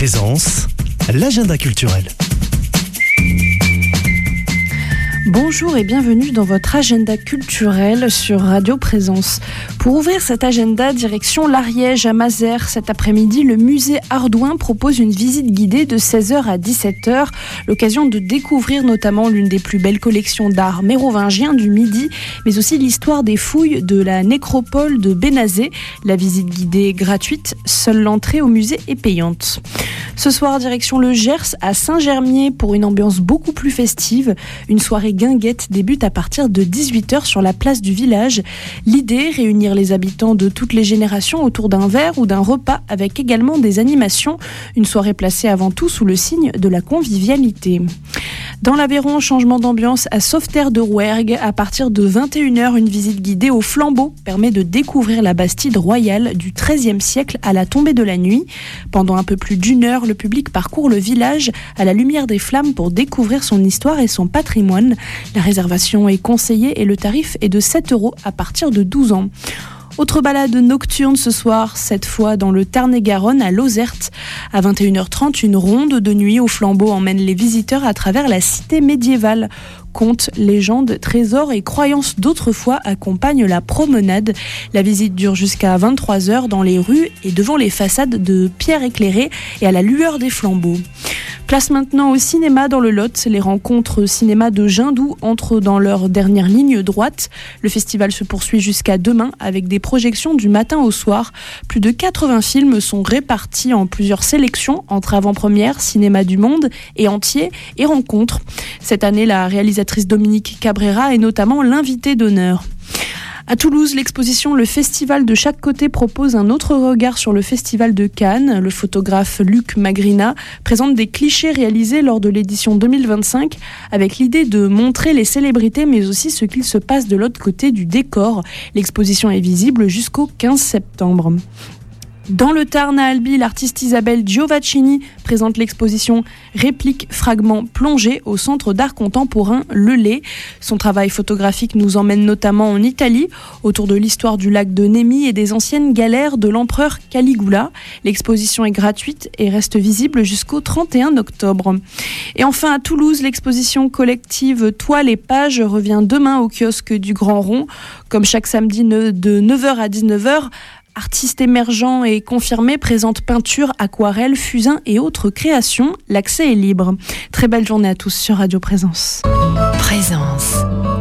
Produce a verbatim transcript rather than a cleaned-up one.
Présence, l'agenda culturel. Bonjour et bienvenue dans votre agenda culturel sur Radio Présence. Pour ouvrir cet agenda, direction l'Ariège à Mazères. Cet après-midi, le musée Ardouin propose une visite guidée de seize heures à dix-sept heures. L'occasion de découvrir notamment l'une des plus belles collections d'art mérovingien du Midi, mais aussi l'histoire des fouilles de la nécropole de Bénazet. La visite guidée est gratuite, seule l'entrée au musée est payante. Ce soir, direction le Gers à Saint-Germier pour une ambiance beaucoup plus festive. Une soirée guinguette débute à partir de dix-huit heures sur la place du village. L'idée, réunir les habitants de toutes les générations autour d'un verre ou d'un repas avec également des animations. Une soirée placée avant tout sous le signe de la convivialité. Dans l'Aveyron, changement d'ambiance à Sauveterre de Rouergue. À partir de vingt et une heures, une visite guidée au flambeau permet de découvrir la Bastide royale du treizième siècle à la tombée de la nuit. Pendant un peu plus d'une heure, le public parcourt le village à la lumière des flammes pour découvrir son histoire et son patrimoine. La réservation est conseillée et le tarif est de sept euros à partir de douze ans. Autre balade nocturne ce soir, cette fois dans le Tarn-et-Garonne à Lozerte. À vingt et une heures trente, une ronde de nuit au flambeau emmène les visiteurs à travers la cité médiévale. Contes, légendes, trésors et croyances d'autrefois accompagnent la promenade. La visite dure jusqu'à vingt-trois heures dans les rues et devant les façades de pierre éclairée et à la lueur des flambeaux. Place maintenant au cinéma dans le Lot. Les rencontres cinéma de Jindou entrent dans leur dernière ligne droite. Le festival se poursuit jusqu'à demain avec des projections du matin au soir. Plus de quatre-vingts films sont répartis en plusieurs sélections entre avant-première, cinéma du monde et entier et rencontres. Cette année, la réalisatrice Dominique Cabrera est notamment l'invitée d'honneur. À Toulouse, l'exposition Le Festival de chaque côté propose un autre regard sur le Festival de Cannes. Le photographe Luc Magrina présente des clichés réalisés lors de l'édition deux mille vingt-cinq avec l'idée de montrer les célébrités mais aussi ce qu'il se passe de l'autre côté du décor. L'exposition est visible jusqu'au quinze septembre. Dans le Tarn à Albi, l'artiste Isabelle Giovacchini présente l'exposition Répliques, fragments, plongées au Centre d'art contemporain Le Lay. Son travail photographique nous emmène notamment en Italie, autour de l'histoire du lac de Nemi et des anciennes galères de l'empereur Caligula. L'exposition est gratuite et reste visible jusqu'au trente et un octobre. Et enfin à Toulouse, l'exposition collective Toiles et Pages revient demain au kiosque du Grand Rond. Comme chaque samedi de neuf heures à dix-neuf heures, artistes émergents et confirmés présentent peinture, aquarelle, fusain et autres créations. L'accès est libre. Très belle journée à tous sur Radio Présence. Présence.